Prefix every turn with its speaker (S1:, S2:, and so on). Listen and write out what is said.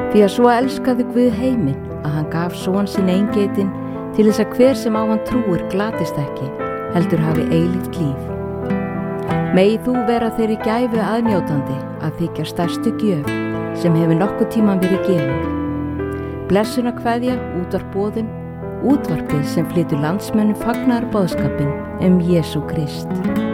S1: Því að svo elskaði Guð heiminn að hann gaf son sinn eingeitinn til þess að hver sem á hann trúir glatist ekki, heldur hafi eilíft líf. Megi þú vera þeirri gæfu aðnjótandi að þykja stærstu gjöf sem hefur nokkuð tíman verið gefin. Blessunarkveðja útvarpboðin, útvarpið sem flytur landsmönnum fagnaðarboðskapinn Jesú Krist.